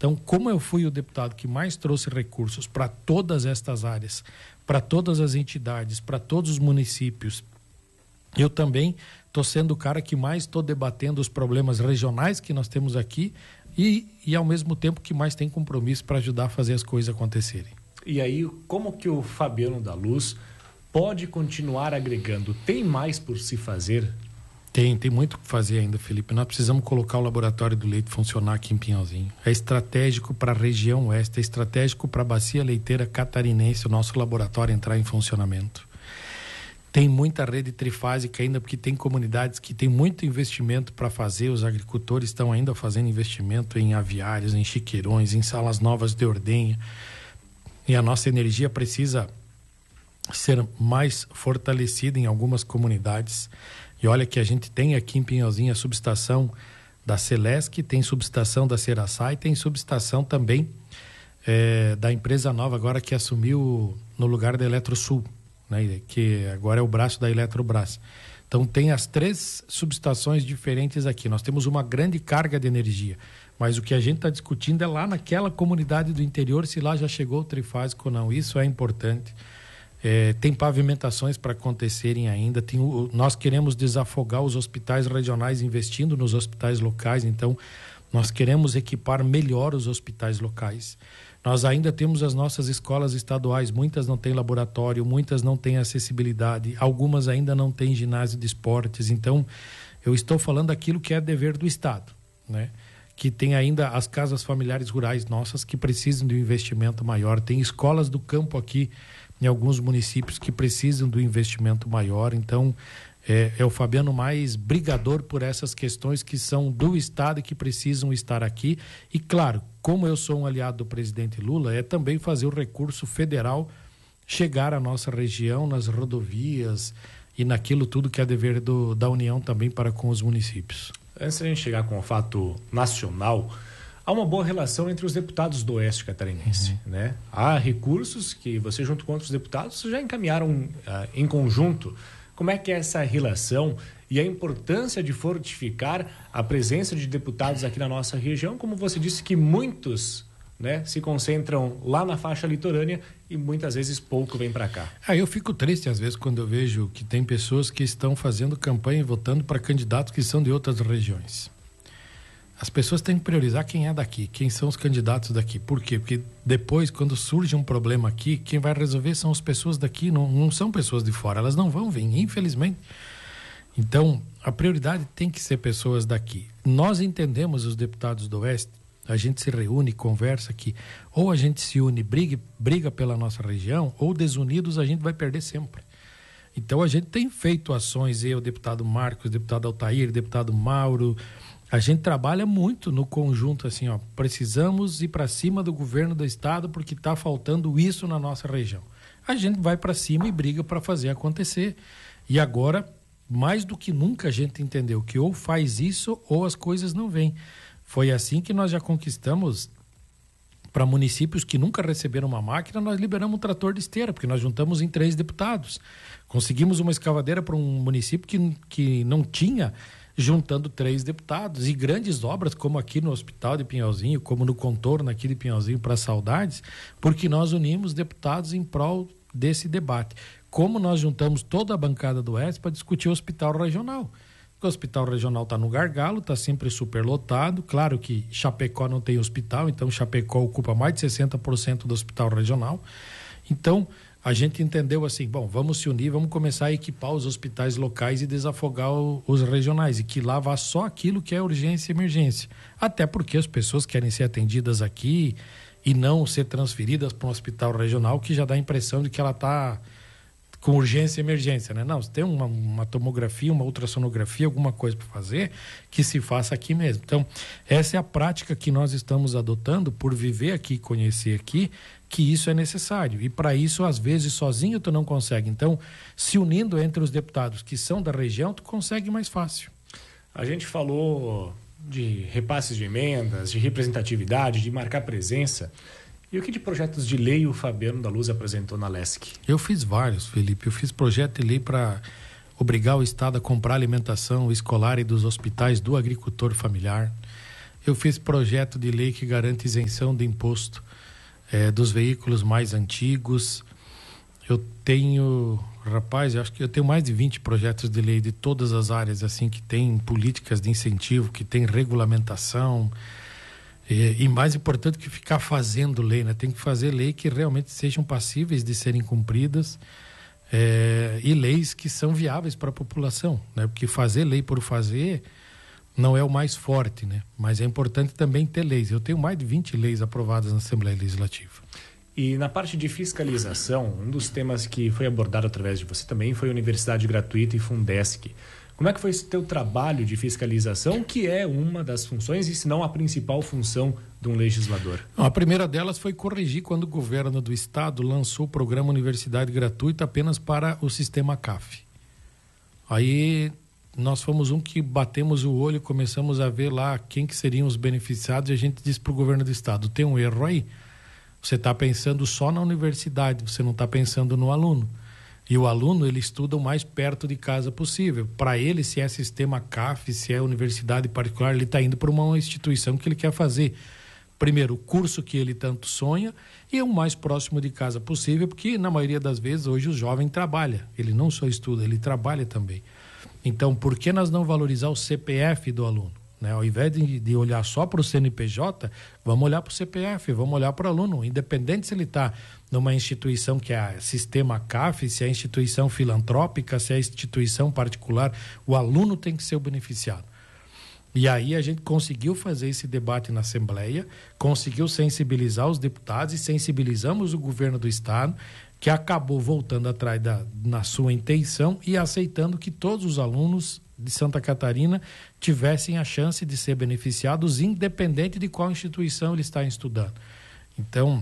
Então, como eu fui o deputado que mais trouxe recursos para todas estas áreas, para todas as entidades, para todos os municípios, eu também estou sendo o cara que mais estou debatendo os problemas regionais que nós temos aqui e ao mesmo tempo que mais tem compromisso para ajudar a fazer as coisas acontecerem. E aí, como que o Fabiano da Luz pode continuar agregando? Tem mais por se fazer? Tem muito o que fazer ainda, Felipe. Nós precisamos colocar o laboratório do leite funcionar aqui em Pinhalzinho. É estratégico para a região oeste, é estratégico para a bacia leiteira catarinense, o nosso laboratório entrar em funcionamento. Tem muita rede trifásica ainda, porque tem comunidades que têm muito investimento para fazer. Os agricultores estão ainda fazendo investimento em aviários, em chiqueirões, em salas novas de ordenha. E a nossa energia precisa ser mais fortalecida em algumas comunidades. E olha que a gente tem aqui em Pinhalzinho a subestação da Celesc, tem subestação da Ceraçá e tem subestação também da empresa nova agora que assumiu no lugar da Eletrosul, né, que agora é o braço da Eletrobras. Então tem as 3 subestações diferentes aqui. Nós temos uma grande carga de energia, mas o que a gente está discutindo é lá naquela comunidade do interior, se lá já chegou o trifásico ou não. Isso é importante. Tem pavimentações para acontecerem ainda. Nós queremos desafogar os hospitais regionais investindo nos hospitais locais, então nós queremos equipar melhor os hospitais locais. Nós ainda temos as nossas escolas estaduais, muitas não têm laboratório, muitas não têm acessibilidade, algumas ainda não têm ginásio de esportes. Então, eu estou falando daquilo que é dever do Estado, né? Que tem ainda as casas familiares rurais nossas que precisam de um investimento maior. Tem escolas do campo aqui em alguns municípios que precisam do investimento maior. Então, é o Fabiano mais brigador por essas questões que são do Estado e que precisam estar aqui. E, claro, como eu sou um aliado do presidente Lula, é também fazer o recurso federal chegar à nossa região, nas rodovias e naquilo tudo que é dever da União também para com os municípios. Antes de a gente chegar com o fato nacional, há uma boa relação entre os deputados do Oeste Catarinense, né? Há recursos que você, junto com outros deputados, já encaminharam em conjunto. Como é que é essa relação e a importância de fortificar a presença de deputados aqui na nossa região? Como você disse que muitos, né, se concentram lá na faixa litorânea e muitas vezes pouco vem para cá. Eu fico triste às vezes quando eu vejo que tem pessoas que estão fazendo campanha e votando para candidatos que são de outras regiões. As pessoas têm que priorizar quem é daqui, quem são os candidatos daqui. Por quê? Porque depois, quando surge um problema aqui, quem vai resolver são as pessoas daqui, não são pessoas de fora. Elas não vão vir, infelizmente. Então, a prioridade tem que ser pessoas daqui. Nós entendemos, os deputados do Oeste, a gente se reúne, conversa aqui. Ou a gente se une, briga pela nossa região, ou desunidos a gente vai perder sempre. Então, a gente tem feito ações, o deputado Marcos, o deputado Altair, o deputado Mauro. A gente trabalha muito no conjunto, assim, precisamos ir para cima do governo do estado porque está faltando isso na nossa região. A gente vai para cima e briga para fazer acontecer. E agora, mais do que nunca, a gente entendeu que ou faz isso ou as coisas não vêm. Foi assim que nós já conquistamos, para municípios que nunca receberam uma máquina, nós liberamos um trator de esteira, porque nós juntamos em 3 deputados. Conseguimos uma escavadeira para um município que não tinha, juntando 3 deputados, e grandes obras como aqui no Hospital de Pinhalzinho, como no contorno aqui de Pinhalzinho para Saudades, porque nós unimos deputados em prol desse debate. Como nós juntamos toda a bancada do Oeste para discutir o hospital regional. O hospital regional está no gargalo, está sempre superlotado. Claro que Chapecó não tem hospital, então Chapecó ocupa mais de 60% do hospital regional. Então, a gente entendeu assim, vamos se unir, vamos começar a equipar os hospitais locais e desafogar os regionais, e que lá vá só aquilo que é urgência e emergência. Até porque as pessoas querem ser atendidas aqui e não ser transferidas para um hospital regional, que já dá a impressão de que ela está com urgência e emergência, né? Não, se tem uma tomografia, uma ultrassonografia, alguma coisa para fazer, que se faça aqui mesmo. Então, essa é a prática que nós estamos adotando por viver aqui e conhecer aqui, que isso é necessário. E para isso, às vezes, sozinho tu não consegue. Então, se unindo entre os deputados que são da região, tu consegue mais fácil. A gente falou de repasses de emendas, de representatividade, de marcar presença. E o que de projetos de lei o Fabiano da Luz apresentou na LESC? Eu fiz vários, Felipe. Eu fiz projeto de lei para obrigar o Estado a comprar alimentação escolar e dos hospitais do agricultor familiar. Eu fiz projeto de lei que garante isenção de imposto dos veículos mais antigos. Eu tenho, eu acho que eu tenho mais de 20 projetos de lei de todas as áreas, assim, que tem políticas de incentivo, que tem regulamentação. E mais importante que ficar fazendo lei, né? Tem que fazer lei que realmente sejam passíveis de serem cumpridas e leis que são viáveis para a população, né? Porque fazer lei por fazer não é o mais forte, né? Mas é importante também ter leis. Eu tenho mais de 20 leis aprovadas na Assembleia Legislativa. E na parte de fiscalização, um dos temas que foi abordado através de você também foi a Universidade Gratuita e Fundesc. Como é que foi esse teu trabalho de fiscalização, que é uma das funções, e se não a principal função de um legislador? A primeira delas foi corrigir quando o governo do estado lançou o programa Universidade Gratuita apenas para o sistema CAF. Aí nós fomos que batemos o olho e começamos a ver lá quem que seriam os beneficiados, e a gente disse para o governo do estado: tem um erro aí, você está pensando só na universidade, você não está pensando no aluno. E o aluno, ele estuda o mais perto de casa possível. Para ele, se é sistema CAF, se é universidade particular, ele está indo para uma instituição que ele quer fazer. Primeiro, o curso que ele tanto sonha, e é o mais próximo de casa possível, porque na maioria das vezes hoje o jovem trabalha. Ele não só estuda, ele trabalha também. Então, por que nós não valorizar o CPF do aluno? Né? Ao invés de olhar só para o CNPJ, vamos olhar para o CPF, vamos olhar para o aluno. Independente se ele está numa instituição que é sistema CAF, se é instituição filantrópica, se é instituição particular, o aluno tem que ser o beneficiado. E aí a gente conseguiu fazer esse debate na Assembleia, conseguiu sensibilizar os deputados e sensibilizamos o governo do estado, que acabou voltando atrás na sua intenção e aceitando que todos os alunos de Santa Catarina tivessem a chance de ser beneficiados, independente de qual instituição ele está estudando. Então,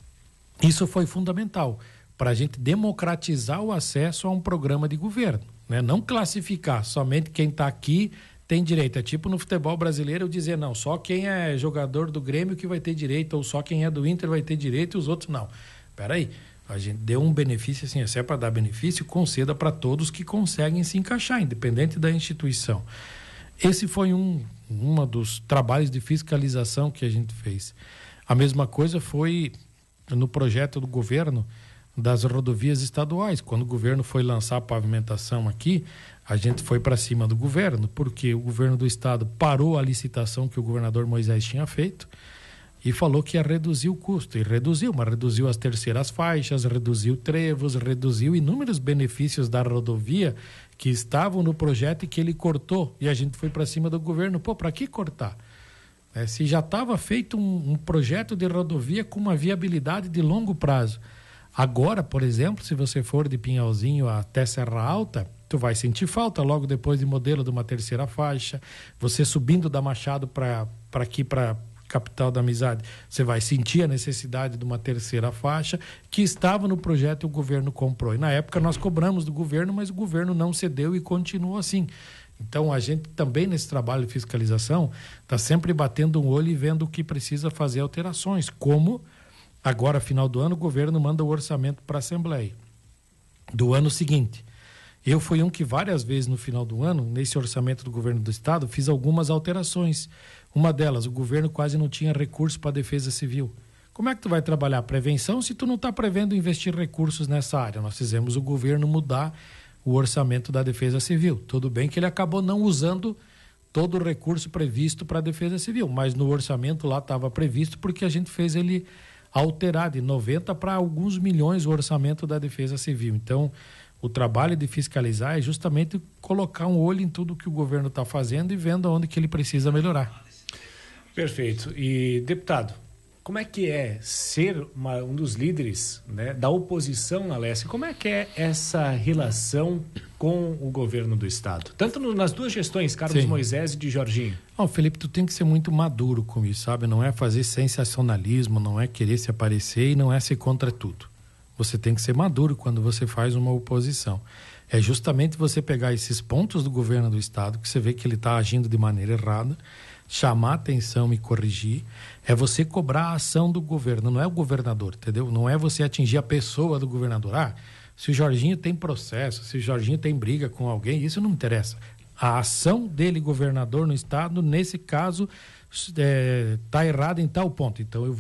isso foi fundamental para a gente democratizar o acesso a um programa de governo, né? Não classificar somente quem está aqui tem direito. É tipo no futebol brasileiro eu dizer, não, só quem é jogador do Grêmio que vai ter direito, ou só quem é do Inter vai ter direito e os outros não. Espera aí, a gente deu um benefício, assim, se é para dar benefício, conceda para todos que conseguem se encaixar, independente da instituição. Esse foi um dos trabalhos de fiscalização que a gente fez. A mesma coisa foi no projeto do governo das rodovias estaduais. Quando o governo foi lançar a pavimentação aqui, a gente foi para cima do governo, porque o governo do estado parou a licitação que o governador Moisés tinha feito e falou que ia reduzir o custo. E reduziu, mas reduziu as terceiras faixas, reduziu trevos, reduziu inúmeros benefícios da rodovia que estavam no projeto e que ele cortou. E a gente foi para cima do governo. Pô, para que cortar? Se já estava feito um projeto de rodovia com uma viabilidade de longo prazo. Agora, por exemplo, se você for de Pinhalzinho até Serra Alta, tu vai sentir falta logo depois de modelo de uma terceira faixa. Você subindo da Machado para aqui, para Capital da Amizade, você vai sentir a necessidade de uma terceira faixa que estava no projeto e o governo comprou. E na época nós cobramos do governo, mas o governo não cedeu e continuou assim. Então a gente também nesse trabalho de fiscalização está sempre batendo um olho e vendo o que precisa fazer alterações, como agora, final do ano, o governo manda o orçamento para a Assembleia do ano seguinte. Eu fui que várias vezes no final do ano, nesse orçamento do governo do estado, fiz algumas alterações. Uma delas, o governo quase não tinha recurso para a defesa civil. Como é que tu vai trabalhar prevenção se tu não está prevendo investir recursos nessa área? Nós fizemos o governo mudar o orçamento da defesa civil. Tudo bem que ele acabou não usando todo o recurso previsto para a defesa civil, mas no orçamento lá estava previsto porque a gente fez ele alterar de 90 para alguns milhões o orçamento da defesa civil. Então, o trabalho de fiscalizar é justamente colocar um olho em tudo que o governo está fazendo e vendo onde que ele precisa melhorar. Perfeito. E, deputado, como é que é ser um dos líderes, né, da oposição na Leste? Como é que é essa relação com o governo do estado? Tanto nas duas gestões, Carlos Moisés e de Jorginho. Felipe, tu tem que ser muito maduro com isso, sabe? Não é fazer sensacionalismo, não é querer se aparecer e não é ser contra tudo. Você tem que ser maduro quando você faz uma oposição. É justamente você pegar esses pontos do governo do estado, que você vê que ele está agindo de maneira errada, chamar atenção e corrigir, é você cobrar a ação do governo, não é o governador, entendeu? Não é você atingir a pessoa do governador. Se o Jorginho tem processo, se o Jorginho tem briga com alguém, isso não me interessa. A ação dele, governador no estado, nesse caso, está errado em tal ponto, então eu vou